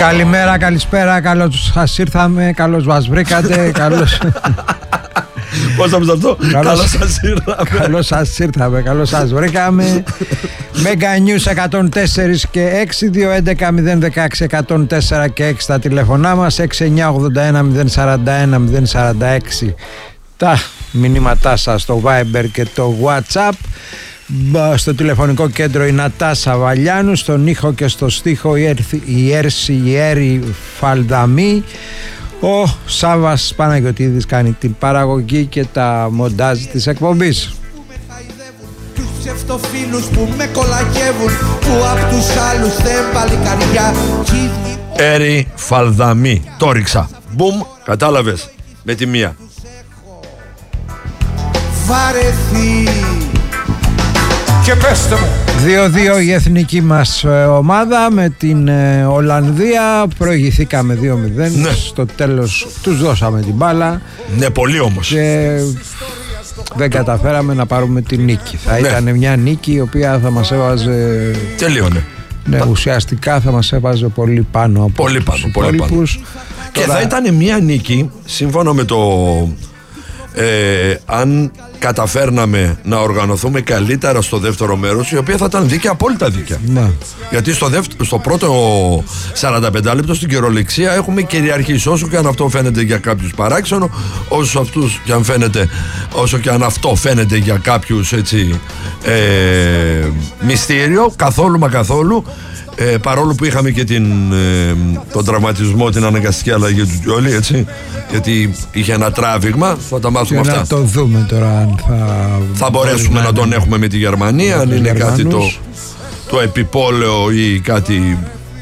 Καλημέρα, καλησπέρα, καλώς σας ήρθαμε, καλώς μας βρήκατε, καλώς... Πώς θα πεις αυτό? Καλώς σας ήρθαμε. Καλώς σας ήρθαμε, καλώς σας βρήκαμε. Mega News 104 και 6, 211 016 104 και 6 τα τηλεφωνά μας, 6981 041 046 τα μηνύματά σας στο Viber και το WhatsApp. Στο τηλεφωνικό κέντρο η Νατάσα Βαλιάνου, στον ήχο και στο στίχο η Έρση Φαλδαμή. Ο Σάββας Παναγιωτίδης κάνει την παραγωγή και τα μοντάζ της εκπομπής. Έρη Φαλδαμή. Το ρίξα. Μπουμ, κατάλαβες. Με τη μία. Βαρεθεί. Και πέστε μου. 2-2 η εθνική μας ομάδα με την Ολλανδία. Προηγηθήκαμε 2-0. Ναι. Στο τέλος τους δώσαμε την μπάλα. Ναι, πολύ όμως. Και δεν καταφέραμε να πάρουμε την νίκη. Θα ήταν μια νίκη η οποία θα μας έβαζε... Τελείωνε. Ναι, ουσιαστικά θα μας έβαζε πολύ πάνω από πολύ πάνω, τους πολύ πάνω. Και θα ήταν μια νίκη, σύμφωνα με το... αν καταφέρναμε να οργανωθούμε καλύτερα στο δεύτερο μέρος, η οποία θα ήταν δίκαια, απόλυτα δίκαια. Ναι. Γιατί στο πρώτο 45 λεπτό στην κυριολεξία έχουμε κυριαρχήσει, όσο και αν αυτό φαίνεται για κάποιους παράξενο, όσο και αν αυτό φαίνεται για κάποιους έτσι μυστήριο, καθόλου μα καθόλου. Παρόλο που είχαμε και τον τραυματισμό, την αναγκαστική αλλαγή του Τζιόλι, έτσι, γιατί είχε ένα τράβηγμα, θα τα μάθουμε και αυτά. Να το δούμε τώρα αν θα μπορέσουμε να τον έχουμε με τη Γερμανία, αν είναι κάτι το επιπόλαιο ή κάτι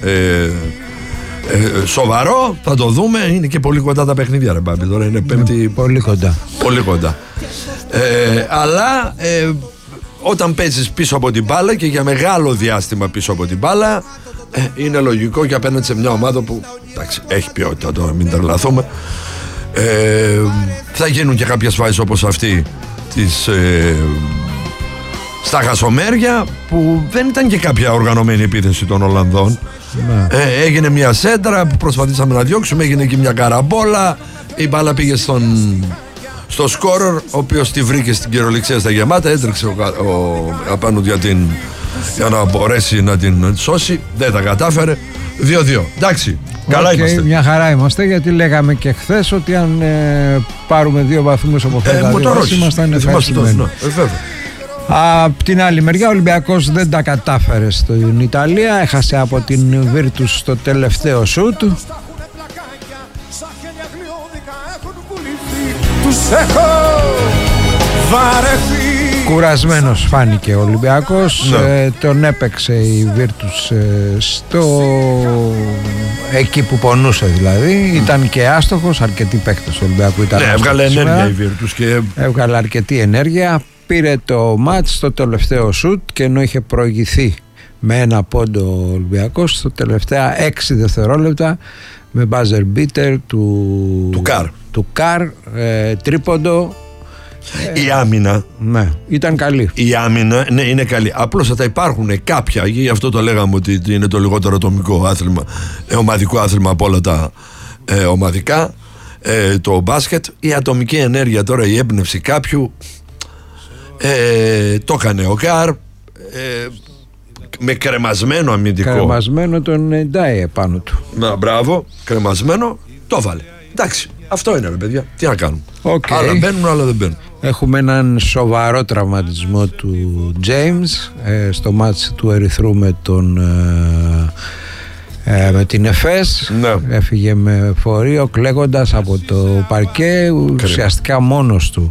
σοβαρό, θα το δούμε. Είναι και πολύ κοντά τα παιχνίδια, ρε Μπάμπη, τώρα είναι Πέμπτη. Πολύ κοντά. Πολύ κοντά. Αλλά όταν παίζεις πίσω από την μπάλα και για μεγάλο διάστημα πίσω από την μπάλα, είναι λογικό και απέναντι σε μια ομάδα που εντάξει, έχει ποιότητα, τώρα μην τρελαθούμε, θα γίνουν και κάποιες φάσεις όπως αυτή στα χασομέρια, που δεν ήταν και κάποια οργανωμένη επίθεση των Ολλανδών. Έγινε μια σέντρα που προσπαθήσαμε να διώξουμε, έγινε και μια καραμπόλα, η μπάλα πήγε στο σκόρερ, ο οποίος τη βρήκε στην κυριολεξία στα γεμάτα, έτρεξε απάνω για να μπορέσει να την σώσει, δεν τα κατάφερε. 2-2, εντάξει, καλά είμαστε. Μια χαρά είμαστε, γιατί λέγαμε και χθες ότι αν πάρουμε 2 βαθμούς από αυτά ήμασταν ευχαριστημένοι. Απ' την άλλη μεριά ο Ολυμπιακός δεν τα κατάφερε στην Ιταλία, έχασε από την Virtus στο τελευταίο σούτ. Κουρασμένος φάνηκε ο Ολυμπιακός, τον έπαιξε η Virtus εκεί που πονούσε, δηλαδή ήταν και άστοχος, αρκετοί παίκτες του Ολυμπιακού ήταν. Ναι, έβγαλε ενέργεια η Virtus και... έβγαλε αρκετή ενέργεια, πήρε το μάτς στο τελευταίο σουτ και ενώ είχε προηγηθεί με 1 πόντο ο Ολυμπιακός, στο τελευταία 6 δευτερόλεπτα με buzzer beater του Καρ, τρίποντο. Η άμυνα, ναι, ήταν καλή. Η άμυνα, ναι, είναι καλή. Απλώς θα υπάρχουν κάποια, γι' αυτό το λέγαμε ότι είναι το λιγότερο ατομικό άθλημα, ομαδικό άθλημα από όλα τα ομαδικά, το μπάσκετ. Η ατομική ενέργεια τώρα, η έμπνευση κάποιου, το έκανε ο Καρ, με κρεμασμένο αμυντικό. Κρεμασμένο τον Ντάιε πάνω του. Μπράβο, κρεμασμένο, το βάλε. Εντάξει, αυτό είναι, ρε παιδιά. Τι να κάνουμε. Άλλα μπαίνουν, άλλα δεν μπαίνουν. Έχουμε έναν σοβαρό τραυματισμό του James στο μάτς του Ερυθρού με την ΕΦΕΣ. Ναι. Έφυγε με φορείο κλαίγοντας από το παρκέ. Ουσιαστικά μόνος του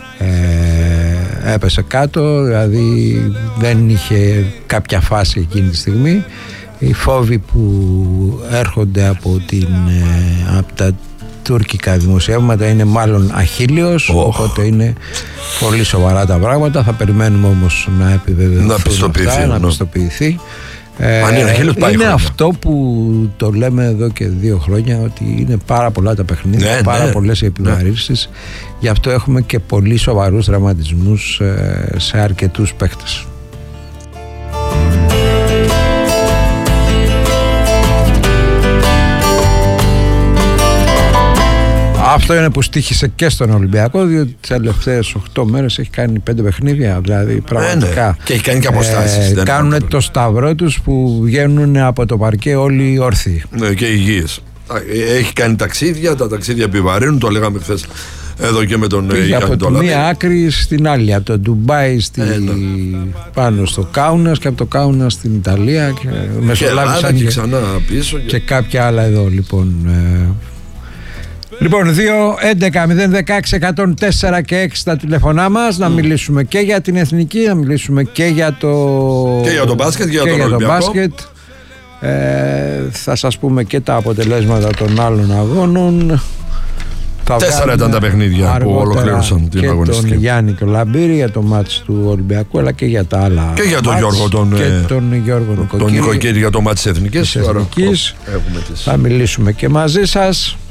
έπεσε κάτω, δηλαδή δεν είχε κάποια φάση εκείνη τη στιγμή. Οι φόβοι που έρχονται από τα τουρκικά δημοσιεύματα είναι μάλλον αχίλιος, οπότε είναι πολύ σοβαρά τα πράγματα. Θα περιμένουμε όμως να επιβεβαιωθούν αυτά, να πιστοποιηθεί. Είναι αυτό που το λέμε εδώ και 2 χρόνια, ότι είναι πάρα πολλά τα παιχνίδια, πάρα πολλές οι επιβαρύνσεις. Γι' αυτό έχουμε και πολύ σοβαρούς τραυματισμούς σε αρκετούς παίκτες. Αυτό είναι που στοίχησε και στον Ολυμπιακό, διότι τις τελευταίες 8 μέρες έχει κάνει 5 παιχνίδια. Δηλαδή πραγματικά. Ναι. Και έχει κάνει και αποστάσεις. Κάνουν το σταυρό τους που βγαίνουν από το παρκέ όλοι όρθιοι. Ναι, και υγιείς. Έχει κάνει ταξίδια, τα ταξίδια επιβαρύνουν, το λέγαμε χθες εδώ και με τον Πήγε από τη μία άκρη στην άλλη, από το Ντουμπάι πάνω στο Κάουνας και από το Κάουνας στην Ιταλία και μεσολάβησαν και ξανά πίσω και κάποια άλλα εδώ λοιπόν. Λοιπόν, 2-11-016-104 και 6 τα τηλεφωνά μας. Να μιλήσουμε και για την εθνική, να μιλήσουμε και για το μπάσκετ, και για τον μπάσκετ. Θα σας πούμε και τα αποτελέσματα των άλλων αγώνων. 4 ήταν τα παιχνίδια που ολοκλήρωσαν την αγωνιστική. Και τον Γιάννη και ο Λαμπύρη για το μάτς του Ολυμπιακού, αλλά και για τα άλλα. Και για τον Γιώργο τον Νοικοκύρη για το μάτς της Εθνικής. Θα μιλήσουμε και μαζί σας.